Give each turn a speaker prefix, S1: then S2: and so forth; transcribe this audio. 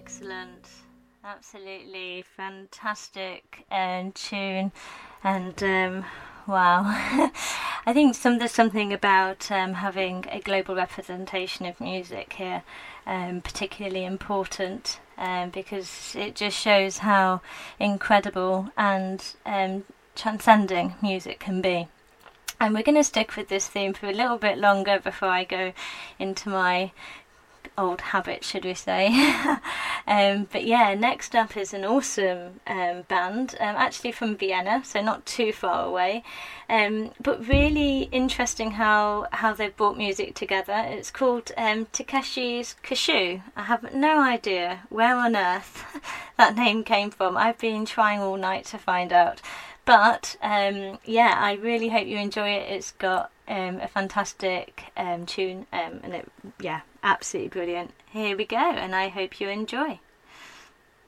S1: Excellent. Absolutely fantastic tune. And wow. I think there's something about having a global representation of music here particularly important because it just shows how incredible and transcending music can be. And we're going to stick with this theme for a little bit longer before I go into my old habit, should we say. But yeah, next up is an awesome band, actually from Vienna, so not too far away, but really interesting how they've brought music together. It's called Takeshi's Cashew. I have no idea where on earth that name came from. I've been trying all night to find out. But yeah, I really hope you enjoy it. It's got a fantastic tune and it, yeah, absolutely brilliant. Here we go, and I hope you enjoy.